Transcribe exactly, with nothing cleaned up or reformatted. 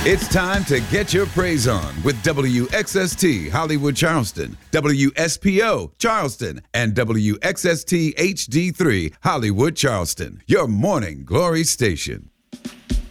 It's time to get your praise on with W X S T Hollywood Charleston, W S P O Charleston, and W X S T H D three Hollywood Charleston, your morning glory station.